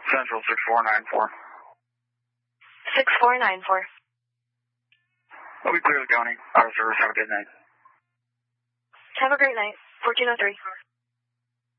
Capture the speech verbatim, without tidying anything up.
Central six four nine four. six four nine four. We'll be clear the county. Auto service, have a good night. Have a great night. fourteen oh three.